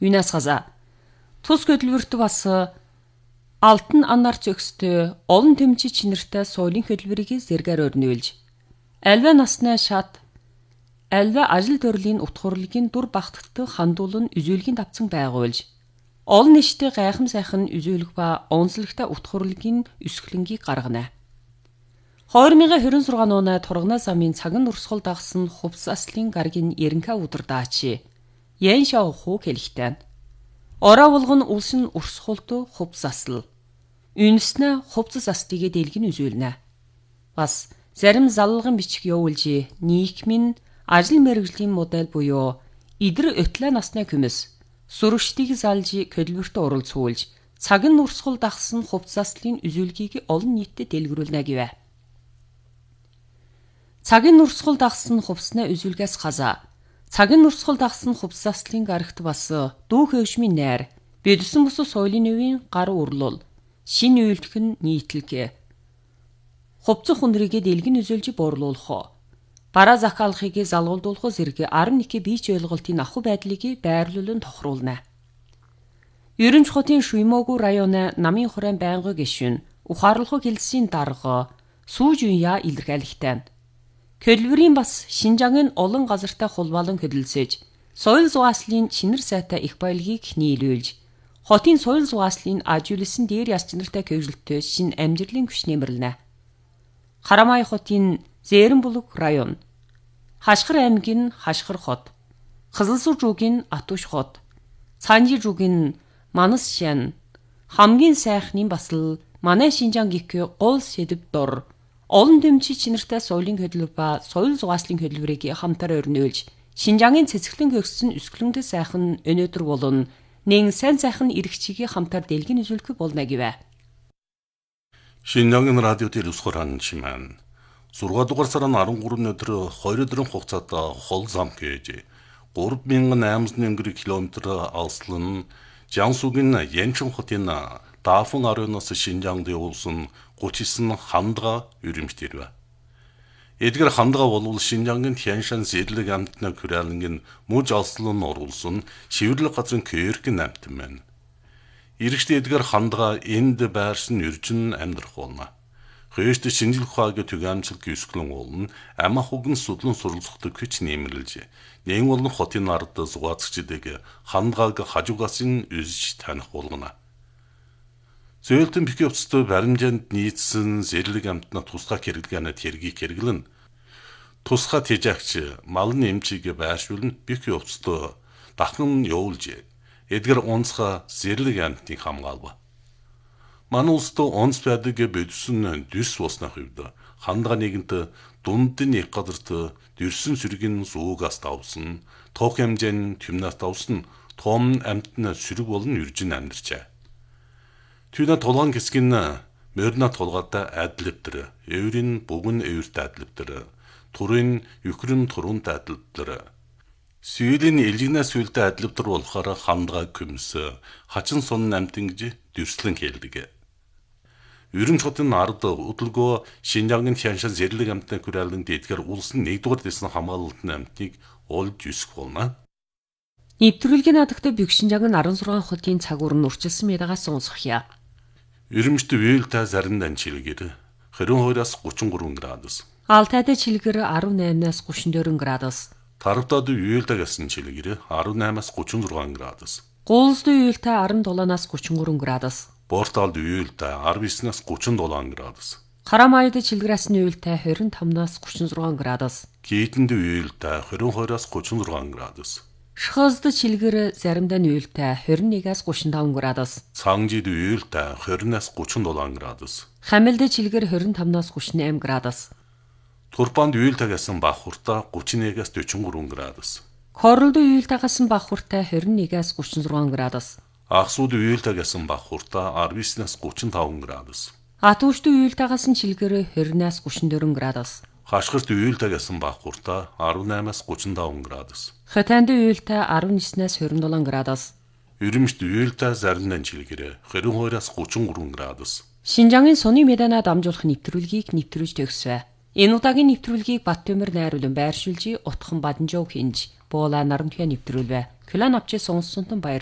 Юунаас газа тус хөдөлгөөрт бас алтан анаар зөкстэй олон тэмчи чинэртэй соёлын хөдөлгөөрийг зэргээр өрнүүлж альва насны шат альва ажил төрлийн утгуурлын дур багтдаг хандуулан үзүүлгийн давцан байгуулж олон нийттэй гайхам сайхан үзүүлэх ба онцлогтой утгуурлын өсгөлөнгийг гаргана. 2026 оны тургана замын цагын урсгал дагсан хувцас аслын гаргийн ерөнхий удирдаач Ян Шаоху хэлэхдээ ороо болгон улсын урсгалд хувцас асл үнэснэ хувцас астыгэ дэлгэн үзүүлнэ. Бас зарим залалгын бичих явуулж нийгмийн ажил мэргэжлийн модель буюу идэр өтлөө насны хүмс сүрэгчдийг залж хөдөлгөөрт оролцуулж цагын урсгал дагсан хувцас аслын үзүүлгийг олон нийтэд дэлгэрүүлнэ гэв. Цагийн урсгал дагсан хувцасны үзүүлгээс хаза цагийн урсгал дагсан хувцас аслын гарагт бас дүү хөвшмийн найр бидсэн бус соёлын үеийн гар урлал шин үйлдэх нийтлэг хувцас хүнрийг дэлгэн үзүүлж буурлуулах бараа захиалгыг залгуулдуулах зэрэг 11 бийч ойлголтын ахуй байдлыг байрлуулан тохируулна. Ерөнч хотын Шуймогу районы намын хураан байнгын гишүүн ухаарлах хэлсийн дарга Сүүжүнья илэрхийлэхдээ хөдөлгөөрийн бас Шинжаагийн олон газартай хулбаалан хөдөлсөж соёл зугааслын чинэр сайтай их баялагийг нийлүүлж хотын соёл зугааслын ажиулсан дээр яс чинэртэй көжилтөй шин амжилтын күч нэмэрлэнэ. Харамай хотын Зээрэнбулуг район, Хашгир аймгийн Хашгир хот, Қызылсуу жуугийн Атуш хот, Цанжи жуугийн Манас шан, хамгийн сайхны басл манай Шинжаан гих гол сэдэв дор олон дэмчи чинэртэй соёлын хөдөлгөөр ба соёл зугааслын хөдөлгөөрийг хамтаар өрнүүлж Шинжаагийн цэцэглэн хөгссөн өсгөлөндөө сайхан өнөөдөр болон нэн сайн сайхан эрэгчийг хамтаар дэлгэн үзүүлэх болно гэв. Шинжаагийн радио дээр усхоран чимэн 6 дугаар сарын 13-ны өдөр 2 өдрийн хугацаанд хол зам гэж 3800 км алслан Jiangsuгийн Янчин хотын Дафун ареноос Шинжаанд явуулсан 39 хандгаа өрөмжтөрв. Эдгээр хандгаа болвол Шинжаагийн Тяншан зэрлэг амтны хүрээлэнгийн мөж алслан оруулсан шивэрлэг газрын Кёркэн амтан байна. Иргэштэй эдгээр хандгаа энд байрсан үржин амьдрах болно. Хөөст шинжлэх ухааны түгээмжлэг өсгөлөн уулна амах угэн судлан суралцдаг хүч нэмэрлж нэн болон хотын ард зугаацчдаг хандгааг хажуугаасын үзэж таних болгоно. Зөөлтөн бих явцтай баримжаанд нийцсэн зэрлэг амтна тусгай хэрэглэнэ тэргийг хэрэглэн тусгай тэжаагч малны эмчийг байршуулна бих явцтай дахин явуулж эдгээр онцгой зэрлэг амтныг хамгаалв. Манай улсад онц байдаг бодсон дэс болсных хувьд хандгаа нэгэнт дундын их газарт дэрсэн сэргийн зуугаас давсан тоох хэмжээний тэмнээс давсан том амтны сэрэг болон үржин амьдарчээ. Түүний тулгаан хэсгийн морина тулгаатай адилвтэр, эврийн бүгэн эвэртэй адилвтэр, турын юхрын турунтай адилвтэр, сүйлийн элгинээс сүйэлтэй адилвтэр болохоор хандгаа күмс, хачин сон амтан гэж дэрслэн хэлдэг. Ерөнч хотын ард өдөлгөө Шинжаагийн Тяншан зэрлэг амтны хүрээлэнд эдгээр улсын 1-р дэсний хамгаалалтын амтныг олж өсгөх болно. Нэвтрүүлгийн надагт Бэг Шинжаагийн 16 хотын цагуур нь урчилсан мэдагаас сонсгоё. Өрөмжт вээлтэй заримдан чилгэр 22-аас 33 градус. Алтайд чилгэр 18-аас 34 градус. Тарвтад вээлтэй гэсэн чилгэр 18-аас 36 градус. Гуулсд вээлтэй 17-аас 33 градус. Борталд вээлтэй 19-аас 37 градус. Харамайд чилгэрээс нь вээлтэй 25-аас 36 градус. Кийтэнд вээлтэй 22-аас 36 градус. Шхозд чилгэр заримдаа вээлтэй 21-аас 35 градус. Цангжид вээлтэй 20-аас 37 градус. Хамилд чилгэр 25-аас 38 градус. Турпанд вээлтэй гэсэн бахуртаа 31-аас 43 градус. Хорлд вээлтэй гэсэн бахуртаа 21-аас 36 градус. Ахсууд вээлтэй гэсэн бахуртаа 19-аас 35 градус. Атуушд вээлтэй гэсэн чилгэр 20-аас 34 градус. Хашгирт вээлтэй гэсэн бахуртаа 18-аас 35 градус. Хотанд вээлтэй 19-аас 27 градус. Өрөмжт вээлтэй заримдан чилгэр 22-аас 33 градус. Шинжаагийн Сони Медана дамжуулах нэвтрүүлгийг нэвтрүүлж төгсвэ. Энэ удаагийн нэвтрүүлгийг Баттөмөр найруулан байршуулж, Утхан Баданжов хинж, Буула Нарамтгэ нэвтрүүлвэ. Кулан авчи сонсонтон баяр